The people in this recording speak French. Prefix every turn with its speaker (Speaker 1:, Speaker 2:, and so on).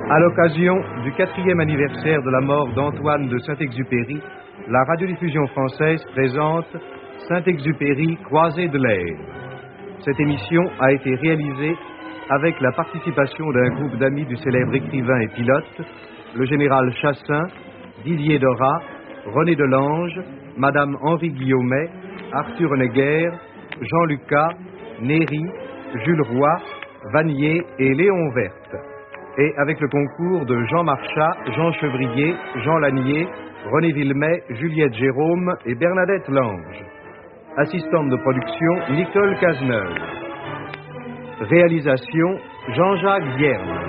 Speaker 1: À l'occasion du 4e anniversaire de la mort d'Antoine de Saint-Exupéry, la radiodiffusion française présente Saint-Exupéry, croisée de l'air. Cette émission a été réalisée avec la participation d'un groupe d'amis du célèbre écrivain et pilote, le général Chassin, Didier Dorat, René Delange, Madame Henri Guillaumet, Arthur Honegger, Jean Lucas, Néry, Jules Roy, Vanier et Léon Verte. Et avec le concours de Jean Marchat, Jean Chevrier, Jean Lanier, René Villemet, Juliette Jérôme et Bernadette Lange. Assistante de production, Nicole Cazeneuve. Réalisation, Jean-Jacques Vierne.